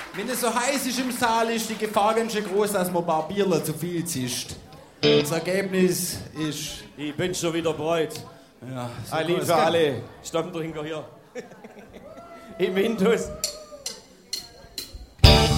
Wenn es so heiß ist im Saal, ist die Gefahr ganz schön groß, dass man ein paar Bierler zu viel zischt. Das Ergebnis ist... Ich bin schon wieder bereit. Ja, so Ein Lied für alle Stammtrinker hier. Im Intus.